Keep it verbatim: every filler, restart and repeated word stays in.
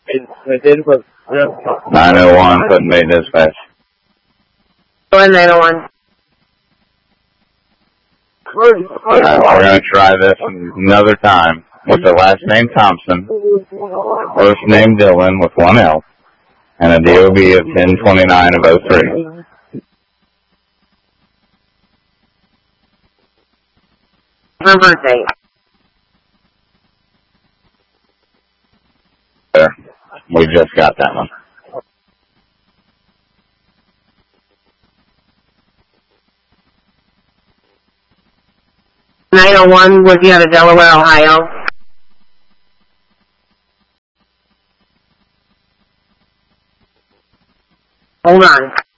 nine oh one, put in Bay Dispatch. nine oh one. Alright, we're going to try this another time with the last name Thompson, first name Dillon with one L, and a D O B of ten twenty-nine of oh three. Her birthday. There. We just got that one. nine oh one was you out of Delaware, Ohio. Hold on.